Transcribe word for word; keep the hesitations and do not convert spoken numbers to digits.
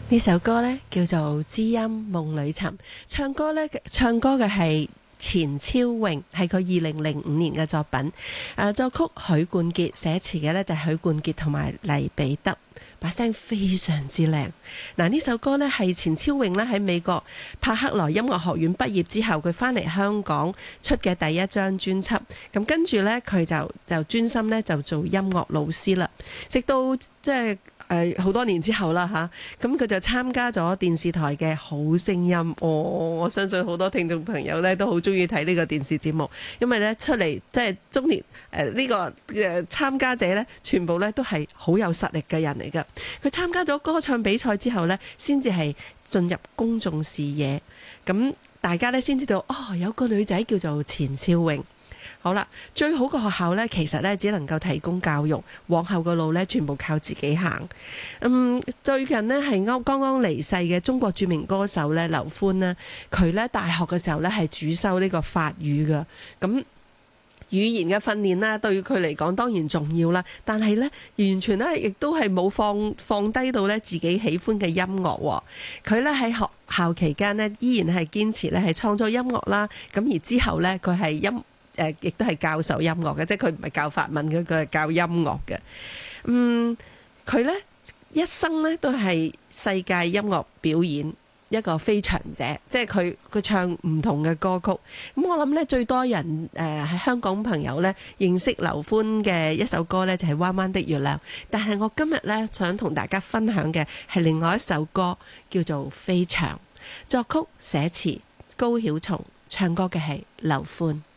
呢首歌呢叫做《知音夢裏尋》，唱歌呢唱歌嘅係錢超榮，係佢二零零五年嘅作品。誒，作曲許冠傑，寫詞嘅呢就係許冠傑同埋黎彼得，把聲非常之靚。嗱，呢首歌呢係錢超榮呢喺美國柏克萊音樂學院畢業之後，佢翻嚟香港出嘅第一張專輯。咁跟住呢，佢就就專心呢就做音樂老師啦，直到即係。誒好多年之後啦嚇，咁佢就參加咗電視台嘅好聲音。哦，我相信好多聽眾朋友咧都好中意睇呢個電視節目，因為咧出嚟即係中年誒呢個誒參加者咧，全部咧都係好有實力嘅人嚟㗎。佢參加咗歌唱比賽之後咧，先至係進入公眾視野，咁大家咧先知道哦，有個女仔叫做錢超榮。好啦，最好嘅學校呢，其實呢只能夠提供教育，往後嘅路呢，全部靠自己行。嗯，最近呢，係啱剛剛離世嘅中國著名歌手呢，劉歡呢，佢呢大學嘅時候呢，係主修呢個法語㗎，咁語言嘅訓練啦，對佢嚟講當然重要啦，但係呢，完全呢，亦都係冇放放低到呢自己喜歡嘅音樂。佢呢喺學校期間呢，依然係堅持呢係創作音樂啦，咁而之後呢，佢係音誒，亦都係教授音樂嘅，即係佢唔係教法文嘅，佢係教音樂嘅。嗯，佢呢一生呢都係世界音樂表演一個飛翔者，即係佢佢唱唔同嘅歌曲。咁我諗呢，最多人誒喺香港朋友呢認識劉歡嘅一首歌呢，就係《彎彎的月亮》。但係我今日呢，想同大家分享嘅係另外一首歌，叫做《飛翔》，作曲寫詞高曉松，唱歌嘅係劉歡。